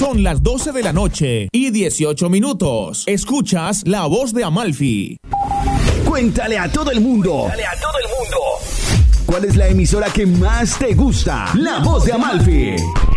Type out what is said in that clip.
Son las 12 de la noche y 18 minutos. Escuchas La Voz de Amalfi. Cuéntale a todo el mundo. ¿Cuál es la emisora que más te gusta? La Voz de Amalfi.